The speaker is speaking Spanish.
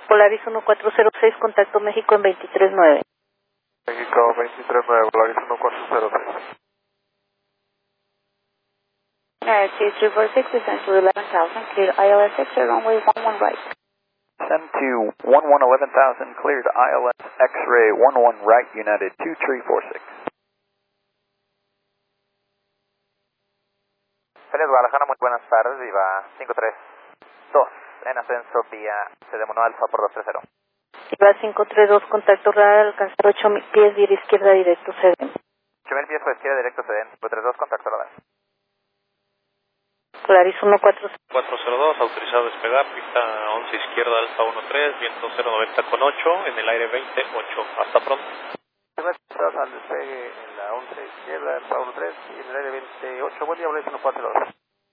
Polaris 1406, contacto México en 239. México 239, Polaris 1406. T346, descend to 11,000, clear ILS X-ray, runway 11 right. Send to 11,000, cleared ILS X-ray 11 right, United 2346. Feliz Guadalajara, muy buenas tardes, Viva 532, en ascenso vía Sedemono Alfa por 230. Viva 532, contacto radar, alcanzar 8,000 pies, vía izquierda directo, CDM. 8,000 pies por izquierda directo CDM, 532, contacto radar. Polaris 402, autorizado a despegar, pista 11 izquierda, alfa 13, viento 090 con 8, en el aire 28. Hasta pronto. Al despegue en la 11 izquierda, alfa 13 y en el aire 28. Buen día, Polaris 142.